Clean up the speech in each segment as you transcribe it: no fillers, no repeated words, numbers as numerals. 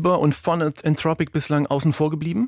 über und von Anthropic bislang außen vor geblieben?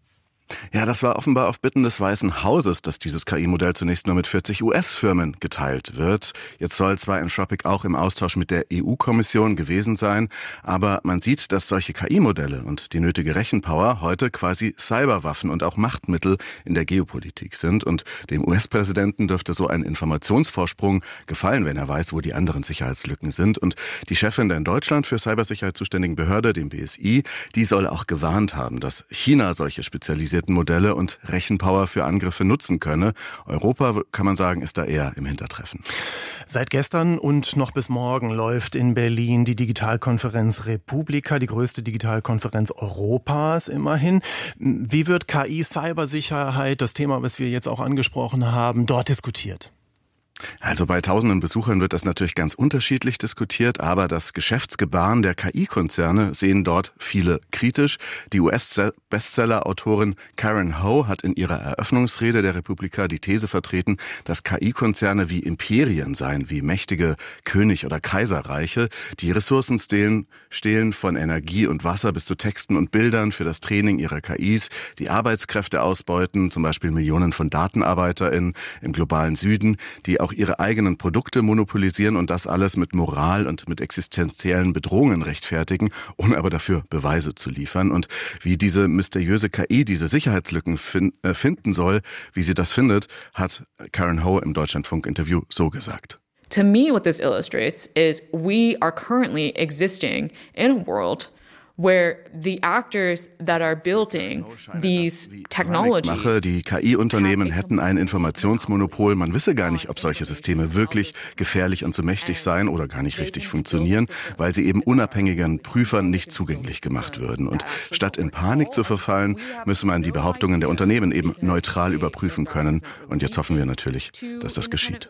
Ja, das war offenbar auf Bitten des Weißen Hauses, dass dieses KI-Modell zunächst nur mit 40 US-Firmen geteilt wird. Jetzt soll zwar Anthropic auch im Austausch mit der EU-Kommission gewesen sein, aber man sieht, dass solche KI-Modelle und die nötige Rechenpower heute quasi Cyberwaffen und auch Machtmittel in der Geopolitik sind. Und dem US-Präsidenten dürfte so ein Informationsvorsprung gefallen, wenn er weiß, wo die anderen Sicherheitslücken sind. Und die Chefin der in Deutschland für Cybersicherheit zuständigen Behörde, dem BSI, die soll auch gewarnt haben, dass China solche spezialisierten Modelle und Rechenpower für Angriffe nutzen könne. Europa, kann man sagen, ist da eher im Hintertreffen. Seit gestern und noch bis morgen läuft in Berlin die Digitalkonferenz Republika, die größte Digitalkonferenz Europas immerhin. Wie wird KI-Cybersicherheit, das Thema, was wir jetzt auch angesprochen haben, dort diskutiert? Also bei tausenden Besuchern wird das natürlich ganz unterschiedlich diskutiert, aber das Geschäftsgebaren der KI-Konzerne sehen dort viele kritisch. Die US-Bestseller-Autorin Karen Ho hat in ihrer Eröffnungsrede der Republika die These vertreten, dass KI-Konzerne wie Imperien seien, wie mächtige König- oder Kaiserreiche, die Ressourcen stehlen von Energie und Wasser bis zu Texten und Bildern für das Training ihrer KIs, die Arbeitskräfte ausbeuten, zum Beispiel Millionen von DatenarbeiterInnen im globalen Süden, die auch ihre eigenen Produkte monopolisieren und das alles mit Moral und mit existenziellen Bedrohungen rechtfertigen, ohne aber dafür Beweise zu liefern. Und wie diese mysteriöse KI diese Sicherheitslücken finden soll, wie sie das findet, hat Karen Ho im Deutschlandfunk-Interview so gesagt. To me, what this illustrates is we are currently existing in a world where the actors that are building these technologies. Die KI-Unternehmen hätten ein Informationsmonopol. Man wisse gar nicht, ob solche Systeme wirklich gefährlich und so mächtig seien oder gar nicht richtig funktionieren, weil sie eben unabhängigen Prüfern nicht zugänglich gemacht würden. Und statt in Panik zu verfallen, müsse man die Behauptungen der Unternehmen eben neutral überprüfen können. Und jetzt hoffen wir natürlich, dass das geschieht.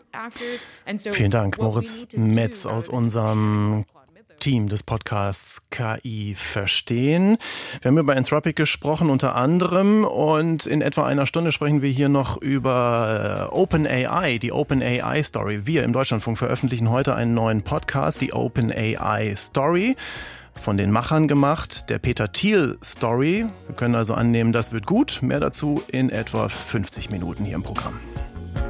Vielen Dank, Moritz Metz aus unserem Team des Podcasts KI verstehen. Wir haben über Anthropic gesprochen unter anderem und in etwa einer Stunde sprechen wir hier noch über OpenAI, die OpenAI Story. Wir im Deutschlandfunk veröffentlichen heute einen neuen Podcast, die OpenAI Story. Von den Machern gemacht, der Peter Thiel Story. Wir können also annehmen, das wird gut. Mehr dazu in etwa 50 Minuten hier im Programm.